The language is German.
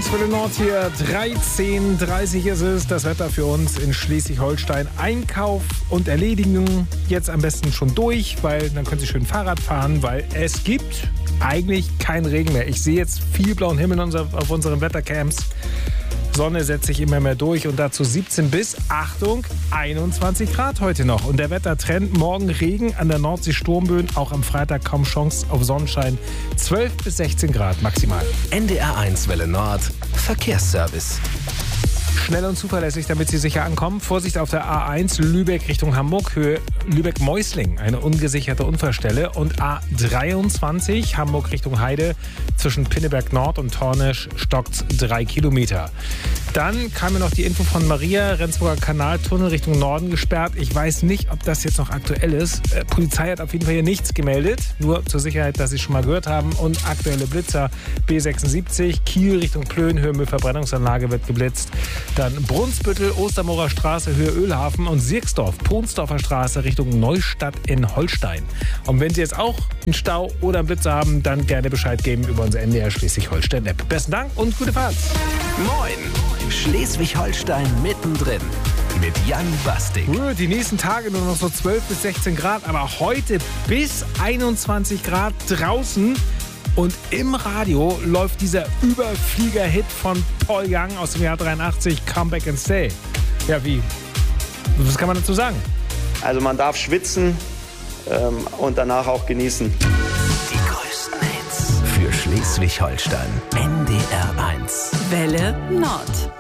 1 Welle Nord hier, 13:30 ist es. Das Wetter für uns in Schleswig-Holstein. Einkauf und Erledigen jetzt am besten schon durch, weil dann können Sie schön Fahrrad fahren, weil es gibt eigentlich keinen Regen mehr. Ich sehe jetzt viel blauen Himmel auf unseren Wettercamps. Sonne setzt sich immer mehr durch und dazu 17 bis, Achtung, 21 Grad heute noch. Und der Wettertrend, morgen Regen, an der Nordsee Sturmböen, auch am Freitag kaum Chance auf Sonnenschein. 12 bis 16 Grad maximal. NDR 1 Welle Nord, Verkehrsservice. Schnell und zuverlässig, damit Sie sicher ankommen. Vorsicht auf der A1 Lübeck Richtung Hamburg, Höhe Lübeck-Meusling, eine ungesicherte Unfallstelle. Und A23 Hamburg Richtung Heide, zwischen Pinneberg Nord und Tornisch stockt 3 Kilometer. Dann kam mir noch die Info von Maria, Rendsburger Kanaltunnel Richtung Norden gesperrt. Ich weiß nicht, ob das jetzt noch aktuell ist. Polizei hat auf jeden Fall hier nichts gemeldet, nur zur Sicherheit, dass Sie es schon mal gehört haben. Und aktuelle Blitzer B76, Kiel Richtung Plön, Höhe Müllverbrennungsanlage wird geblitzt. Dann Brunsbüttel, Ostermoorer Straße, Höhe Ölhafen und Sierksdorf, Ponsdorfer Straße Richtung Neustadt in Holstein. Und wenn Sie jetzt auch einen Stau oder einen Blitzer haben, dann gerne Bescheid geben über unsere NDR Schleswig-Holstein-App. Besten Dank und gute Fahrt. Moin, Schleswig-Holstein mittendrin mit Jan Bastik. Die nächsten Tage nur noch so 12 bis 16 Grad, aber heute bis 21 Grad draußen. Und im Radio läuft dieser Überflieger-Hit von Paul Young aus dem Jahr 83, Come Back and Stay. Ja, wie? Was kann man dazu sagen? Also man darf schwitzen und danach auch genießen. Die größten Hits für Schleswig-Holstein. NDR 1. Welle Nord.